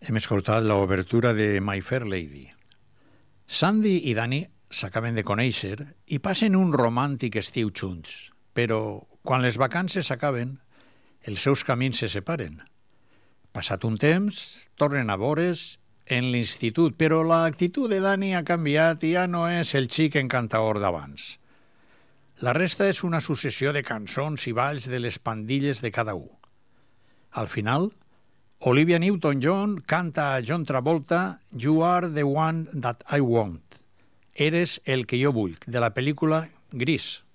Hem escoltat l'obertura de My Fair Lady. Sandy i Danny s'acaben de conèixer i passen un romàntic estiu junts, però quan les vacances s'acaben, els seus camins se separen. Passat un temps, tornen a veure's en l'institut, però l'actitud de Danny ha canviat i ja no és el xic encantador d'abans. La resta és una successió de cançons i balls de les pandilles de cada un. Al final, Olivia Newton-John canta a John Travolta You Are the One That I Want. Eres el que jo vull, de la pel·lícula Gris.